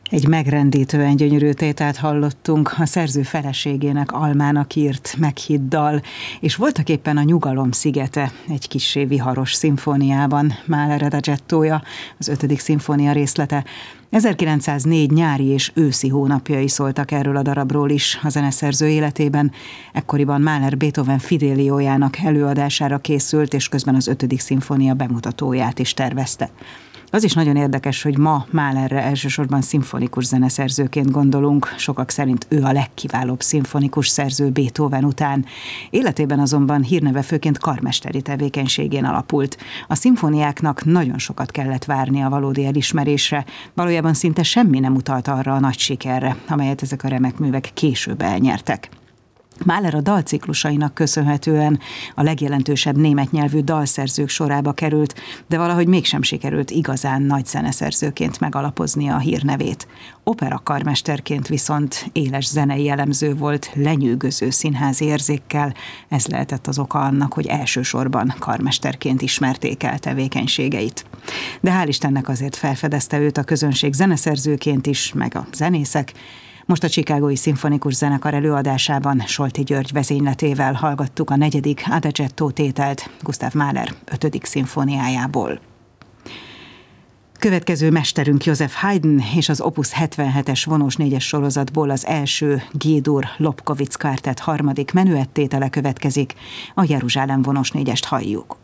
Egy megrendítően gyönyörű tételt hallottunk, a szerző feleségének Almának írt meghitt dal, és voltak éppen a Nyugalom szigete egy kissé viharos szimfóniában, Mahler adagiettója, az 5. szimfónia részlete. 1904 nyári és őszi hónapjai szóltak erről a darabról is a zeneszerző életében. Ekkoriban Mahler Beethoven Fidéliójának előadására készült, és közben az 5. szimfónia bemutatóját is tervezte. Az is nagyon érdekes, hogy ma Mahlerre elsősorban szimfonikus zeneszerzőként gondolunk, sokak szerint ő a legkiválóbb szimfonikus szerző Beethoven után. Életében azonban hírneve főként karmesteri tevékenységén alapult. A szimfóniáknak nagyon sokat kellett várni a valódi elismerésre, valójában szinte semmi nem utalt arra a nagy sikerre, amelyet ezek a remek művek később elnyertek. Mahler a dalciklusainak köszönhetően a legjelentősebb német nyelvű dalszerzők sorába került, de valahogy mégsem sikerült igazán nagy zeneszerzőként megalapoznia a hírnevét. Operakarmesterként viszont éles zenei jellemző volt, lenyűgöző színházi érzékkel, ez lehetett az oka annak, hogy elsősorban karmesterként ismerték el tevékenységeit. De hál' Istennek azért felfedezte őt a közönség zeneszerzőként is, meg a zenészek. Most a Chicagói Szimfonikus Zenekar előadásában Solti György vezényletével hallgattuk a 4. adagietto tételt Gustav Mahler 5. szimfóniájából. Következő mesterünk Joseph Haydn, és az Opus 77-es vonós 4-es sorozatból az első G-dur Lobkowitz kvártett 3. menüettétele következik, a Jeruzsálem vonós 4-est halljuk.